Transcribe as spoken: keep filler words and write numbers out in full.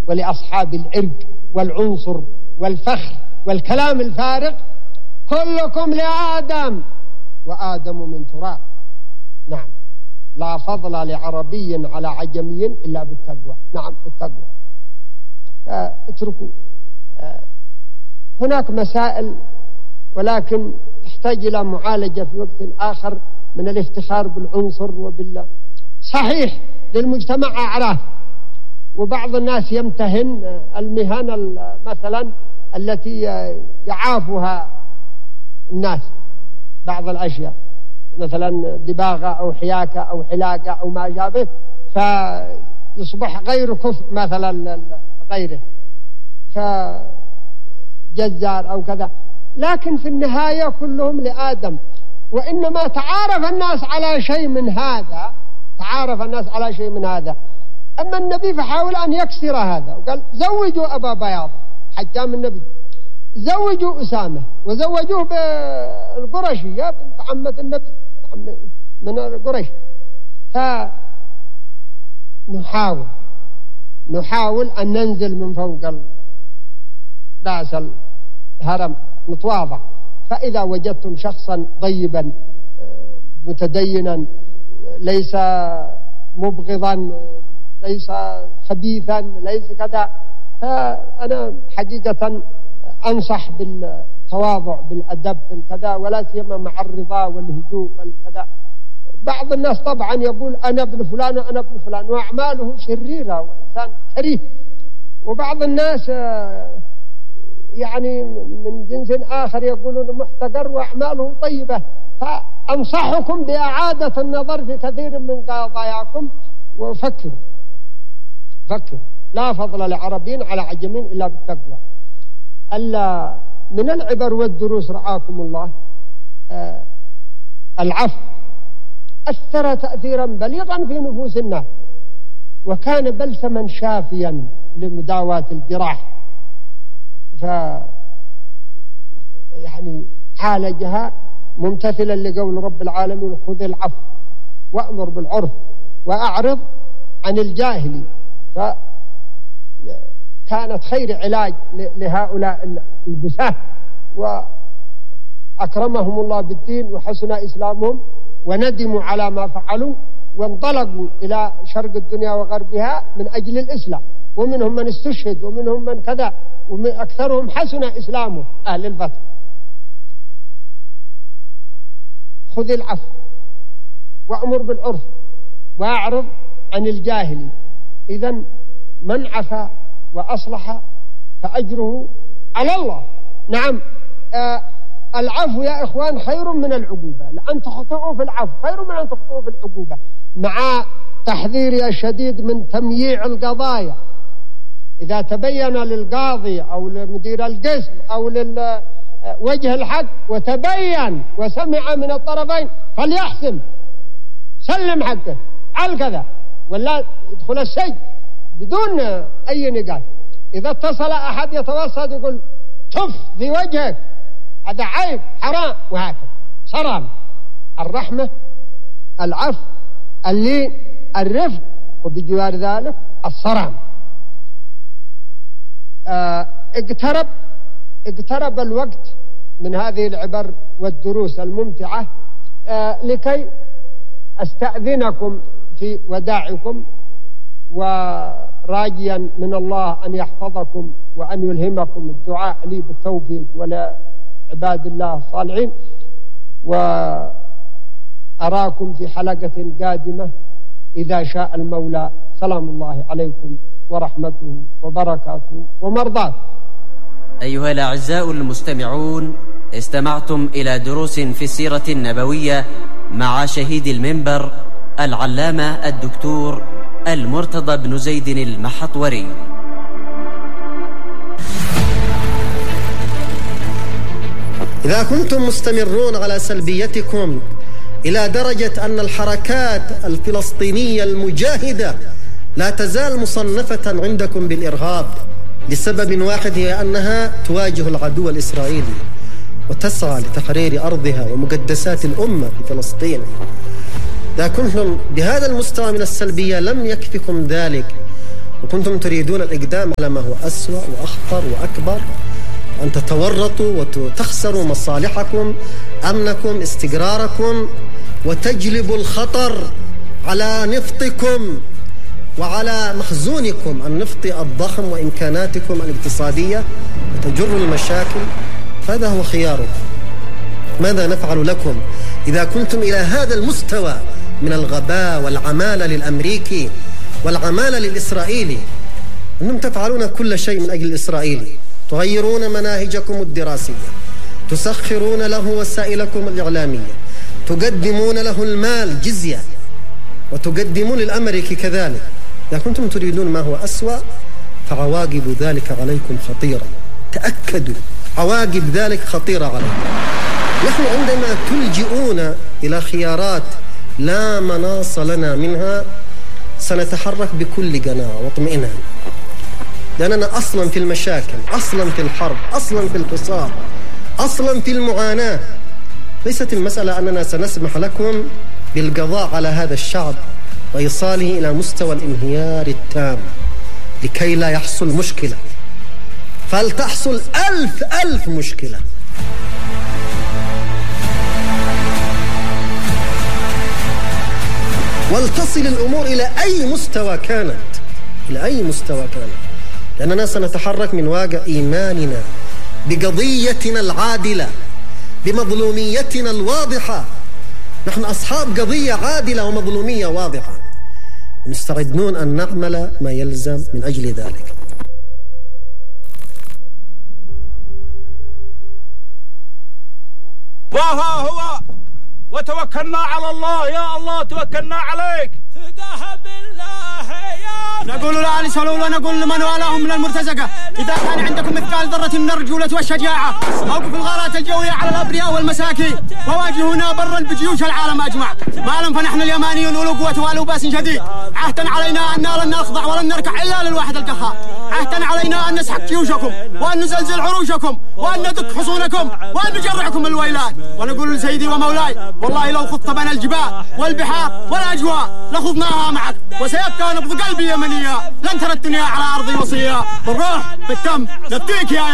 ولأصحاب العرق والعنصر والفخر والكلام الفارغ: كلكم لآدم وآدم من تراب. نعم، لا فضل لعربي على عجمي إلا بالتقوى. نعم، بالتقوى. اتركوا. هناك مسائل ولكن تحتاج إلى معالجة في وقت آخر، من الافتخار بالعنصر وبال صحيح للمجتمع أعراف، وبعض الناس يمتهن المهن مثلا التي يعافها الناس، بعض الأشياء مثلا دباغة أو حياكة أو حلاقة أو ما شابه، فيصبح غير كفء مثلا غيره، فجزار أو كذا. لكن في النهاية كلهم لآدم، وإنما تعارف الناس على شيء من هذا، تعارف الناس على شيء من هذا. أما النبي فحاول أن يكسر هذا وقال: زوجوا أبا بياض، حجام النبي، زوجوا أسامة، وزوجوه بالقرشي، يا بنت عمة النبي من القرش. فنحاول نحاول أن ننزل من فوق رأس الهرم، نتواضع. فإذا وجدتم شخصا طيبا متدينا، ليس مبغضا، ليس خبيثا، ليس كذا، فأنا حقيقة أنصح بالتواضع بالأدب بالكذا، ولا سيما مع الرضا والهدوء والكذا. بعض الناس طبعا يقول: أنا ابن فلان وأنا ابن فلان، وأعماله شريرة وإنسان كريه. وبعض الناس يعني من جنس آخر يقولون محتقر وأعماله طيبة. فأنصحكم بإعادة النظر في كثير من قضاياكم، وفكروا فكروا. لا فضل لعربي على عجمي إلا بالتقوى. ألا من العبر والدروس رعاكم الله آه العفو أثر تأثيرا بليغا في نفوس الناس، وكان بلسما شافيا لمداواة الجراح، ف يعني عالجها ممتثلا لقول رب العالمين: خذ العفو وأمر بالعرف وأعرض عن الجاهل. فكانت خير علاج لهؤلاء البساة، وأكرمهم الله بالدين وحسن إسلامهم، وندموا على ما فعلوا وانطلقوا إلى شرق الدنيا وغربها من أجل الإسلام، ومنهم من استشهد ومنهم من كذا، وأكثرهم حسن إسلامه أهل الفتح. خذ العفو وأمر بالعرف وأعرض عن الجاهل. إذن من عفا وأصلح فأجره على الله. نعم، آه العفو يا إخوان خير من العقوبة، لأن تخطئوا في العفو خير من أن تخطئوا في العقوبة، مع تحذيري الشديد من تمييع القضايا. إذا تبين للقاضي أو لمدير القسم أو لوجه الحق وتبين وسمع من الطرفين فليحسم، سلم حقه على كذا، ولا يدخل السجن بدون أي نقاش. إذا اتصل أحد يتوسط يقول: تف في وجهك، هذا عيب حرام، وهكذا. صرام، الرحمة، العفو، اللين، الرفق، وبجوار ذلك الصرام. آه اقترب اقترب الوقت من هذه العبر والدروس الممتعة، آه لكي أستأذنكم في وداعكم، وراجيا من الله أن يحفظكم وأن يلهمكم الدعاء لي بالتوفيق ولعباد الله الصالحين، وأراكم في حلقة قادمة إذا شاء المولى. سلام الله عليكم ورحمته وبركاته ومرضاته. أيها الأعزاء المستمعون، استمعتم إلى دروس في السيرة النبوية مع شهيد المنبر العلامة الدكتور المرتضى بن زيد المحطوري. إذا كنتم مستمرون على سلبيتكم إلى درجة أن الحركات الفلسطينية المجاهدة لا تزال مصنفة عندكم بالإرهاب لسبب واحد، هي أنها تواجه العدو الإسرائيلي وتسعى لتحرير أرضها ومقدسات الأمة في فلسطين، إذا كنتم بهذا المستوى من السلبية لم يكفكم ذلك، وكنتم تريدون الإقدام على ما هو أسوأ وأخطر وأكبر، أن تتورطوا وتخسروا مصالحكم، أمنكم، استقراركم، وتجلبوا الخطر على نفطكم وعلى مخزونكم النفطي الضخم وإمكاناتكم الاقتصادية، وتجروا المشاكل. هذا هو خياركم. ماذا نفعل لكم إذا كنتم إلى هذا المستوى من الغباء والعمالة للأمريكي والعمالة للإسرائيلي؟ أنتم تفعلون كل شيء من أجل الإسرائيلي، تغيرون مناهجكم الدراسية، تسخرون له وسائلكم الإعلامية، تقدمون له المال جزية، وتقدمون للأمريكي كذلك. إذا كنتم تريدون ما هو أسوأ فعواقب ذلك عليكم خطيرة، تأكدوا، عواقب ذلك خطيرة عليكم. نحن عندما تلجئون إلى خيارات لا مناص لنا منها سنتحرك بكل قناعة واطمئنان، لأننا أصلا في المشاكل، أصلا في الحرب، أصلا في الحصار، أصلا في المعاناة. ليست المسألة أننا سنسمح لكم بالقضاء على هذا الشعب وإيصاله إلى مستوى الانهيار التام لكي لا يحصل مشكلة، فلتحصل ألف ألف مشكلة. ولتصل الأمور إلى أي مستوى كانت، إلى أي مستوى كانت، لأننا سنتحرك من واقع إيماننا بقضيتنا العادلة، بمظلوميتنا الواضحة. نحن أصحاب قضية عادلة ومظلومية واضحة، مستعدون أن نعمل ما يلزم من أجل ذلك. وها هو وتوكلنا على الله. يا الله توكلنا عليك. فداها بالله يا نقول لا نسألوا ولا نقول لمن والاهم من المرتزقة، إذا كان عندكم مثقال ذرة من الرجولة والشجاعة أوقفوا الغارات الجوية على الأبرياء والمساكين وواجهونا برا بجيوش العالم أجمع. ما لم فنحن اليمانيون أولو قوة وأولو بأس شديد. عهدا علينا أننا لن نخضع ولن نركع إلا للواحد القهار. عهدا علينا أن نسحق جيوشكم وأن نزلزل عروشكم وأن ندك حصونكم وأن نجرعكم الويلات. ونقول لسيدي ومولاي والله لو خضت بنا الجبال والبحار والأجواء لخضناها معك، وسيبقى نبض قلبي يمنية، لن ترى الدنيا على أرضي وصية. بالروح بالدم نفديك يا